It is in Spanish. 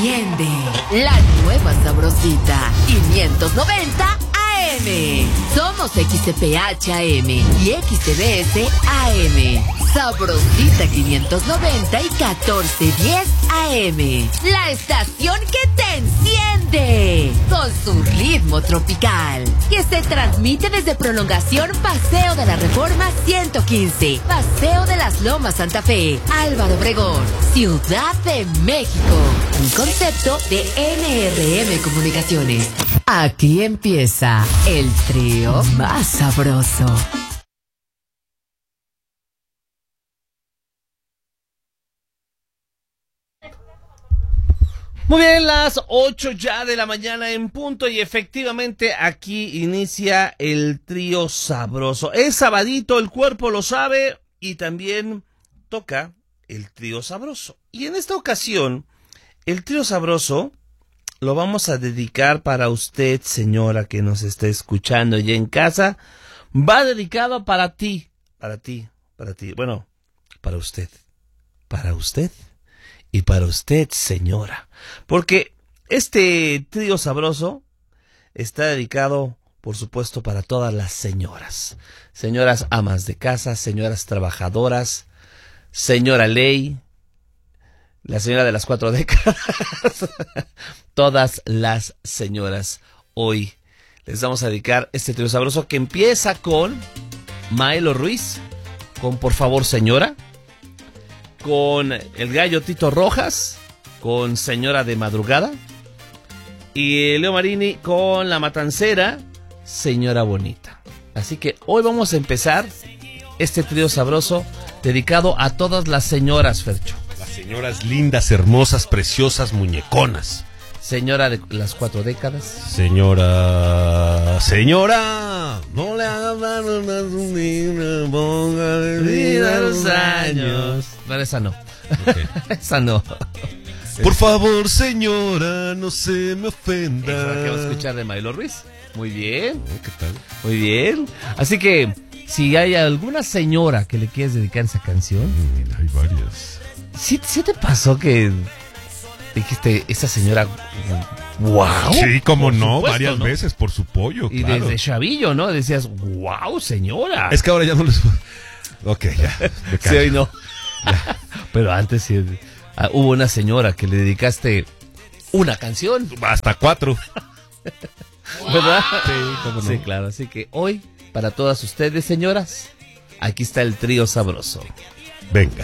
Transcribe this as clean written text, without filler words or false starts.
enciende la nueva sabrosita 590 AM. Somos XCPH AM y XCBS AM. Sabrosita 590 y 1410 AM. La estación que te enciende con su ritmo tropical, que se transmite desde Prolongación Paseo de la Reforma 115, Paseo de las Lomas Santa Fe, Álvaro Obregón, Ciudad de México. Un concepto de NRM Comunicaciones. Aquí empieza el trío más sabroso. Muy bien, las 8 ya de la mañana en punto y efectivamente aquí inicia el trío sabroso. Es sabadito, el cuerpo lo sabe y también toca el trío sabroso. Y en esta ocasión, el trío sabroso lo vamos a dedicar para usted, señora, que nos está escuchando ya en casa. Va dedicado para ti, bueno, para usted y para usted, señora. Porque este trío sabroso está dedicado, por supuesto, para todas las señoras. Señoras amas de casa, señoras trabajadoras, señora Ley, la señora de las 4 décadas. Todas las señoras. Hoy les vamos a dedicar este trío sabroso que empieza con Maelo Ruiz, con Por favor, señora, con el gallo Tito Rojas, con Señora de Madrugada, y Leo Marini con La Matancera, Señora Bonita. Así que hoy vamos a empezar este trío sabroso dedicado a todas las señoras, Fercho. Las señoras lindas, hermosas, preciosas, muñeconas. Señora de las 4 décadas. Señora, no le hagas daño a su niña, ponga de vida los años. Pero esa no. Okay. Esa no. Por favor, señora, no se me ofenda. Esa es la que vamos a escuchar de Maelo Ruiz. Muy bien. ¿Qué tal? Muy bien. Así que, si hay alguna señora que le quieres dedicar esa canción. Hay varias. ¿Sí te pasó que dijiste, esa señora, wow? Sí, cómo no, supuesto, varias ¿no? veces, por su pollo, Y claro. desde chavillo, ¿no? Decías, wow, señora. Es que ahora ya no les... Ok, ya. Me Sí, hoy no. Pero antes sí, hubo una señora que le dedicaste una canción. Hasta 4. ¿Verdad? Sí, cómo no. Sí, claro. Así que hoy, para todas ustedes, señoras, aquí está el trío sabroso. Venga.